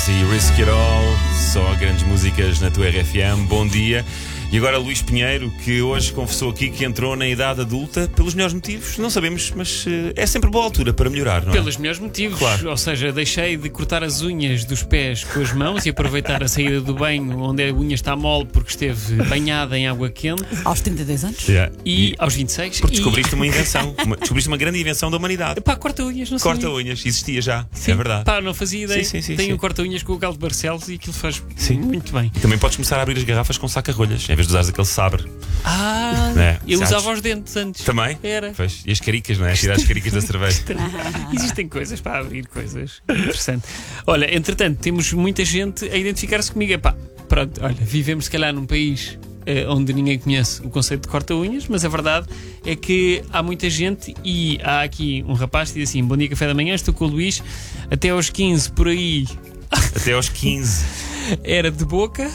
e Risk It All, só grandes músicas na tua RFM. Bom dia. E agora Luís Pinheiro, que hoje confessou aqui que entrou na idade adulta pelos melhores motivos. Não sabemos, mas é sempre boa altura para melhorar, não é? Pelos melhores motivos, claro. Ou seja, deixei de cortar as unhas dos pés com as mãos e aproveitar a saída do banho onde a unha está mole porque esteve banhada em água quente. Aos 32 anos? Yeah. E aos 26. Porque descobriste uma invenção, descobriste uma grande invenção da humanidade. Pá, corta-unhas, não sei. Corta-unhas, existia já, Sim. é verdade. Pá, não fazia ideia. Sim. Tenho um corta-unhas com o Galo de Barcelos e aquilo faz Sim. muito bem. E também podes começar a abrir as garrafas com saca-rolhas, em vez de usares aquele sabre. Eu Sabes? usava os dentes antes. Também? Era. Pois, e as caricas, não é? Tirar as caricas da cerveja. Existem coisas para abrir, coisas. Interessante. Olha, entretanto, temos muita gente a identificar-se comigo. Epá, pronto, olha, vivemos se calhar num país onde ninguém conhece o conceito de corta-unhas, mas a verdade é que há muita gente e há aqui um rapaz que diz assim: bom dia, café da manhã, estou com o Luís, até aos 15 por aí. Até aos 15. Era de boca.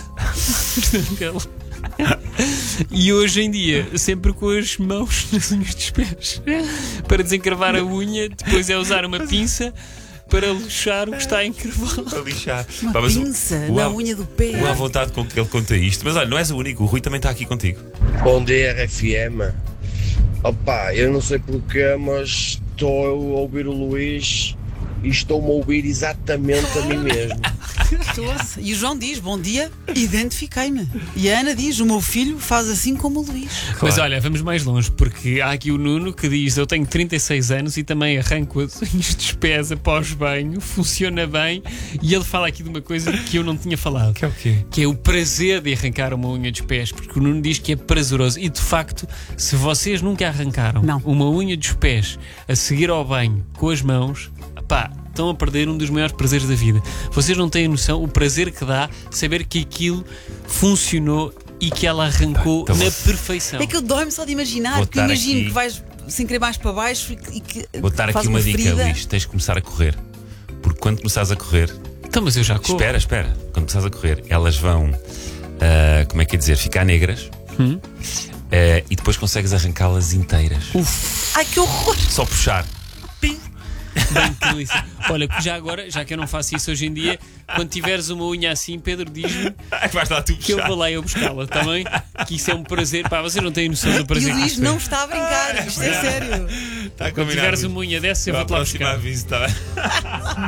E hoje em dia, sempre com as mãos nas unhas dos pés. Para desencravar a unha, depois é usar uma pinça para lixar o que está encravado. Para lixar. Uma Pá, mas pinça na unha do pé. à vontade com que ele conta isto. Mas olha, não és o único, o Rui também está aqui contigo. Bom dia, RFM. Opa, eu não sei porquê, mas estou a ouvir o Luís e estou-me a ouvir exatamente a mim mesmo. Nossa. E o João diz: bom dia, identifiquei-me. E a Ana diz: o meu filho faz assim como o Luís. Mas olha, vamos mais longe, porque há aqui o Nuno que diz: eu tenho 36 anos e também arranco as unhas dos pés após banho, funciona bem. E ele fala aqui de uma coisa que eu não tinha falado, Que é o quê? que é o prazer de arrancar uma unha dos pés, porque o Nuno diz que é prazeroso. E de facto, se vocês nunca arrancaram Não. uma unha dos pés a seguir ao banho com as mãos, pá, estão a perder um dos maiores prazeres da vida. Vocês não têm noção o prazer que dá saber que aquilo funcionou e que ela arrancou Então na vou- perfeição. É que eu dói-me só de imaginar, Vou porque dar imagino aqui- que vais sem querer mais para baixo e que Vou dar faz aqui uma dica, ferida. Luís. Tens de começar a correr. Porque quando começares a correr, Então, mas eu já corro. espera. Quando começares a correr, elas vão, como é que é dizer, ficar negras. E depois consegues arrancá-las inteiras. Ai, que horror! Só puxar. Bem, que delícia. Olha, já agora, já que eu não faço isso hoje em dia, quando tiveres uma unha assim, Pedro, diz-me Vais lá tu que eu puxar. vou lá eu buscá-la, está bem? Que isso é um prazer. Pá, vocês não têm noção do E prazer o que Luís isso é. não está a brincar, isto é sério. Está Quando combinado. tiveres uma unha dessa, eu Para a vou-te lá próxima buscar. aviso, está bem?